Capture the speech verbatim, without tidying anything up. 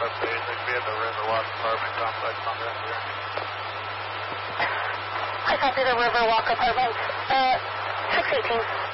update. They'd be at the Riverwalk apartment complex on down here. I copy the Riverwalk apartments. Uh, six eighteen.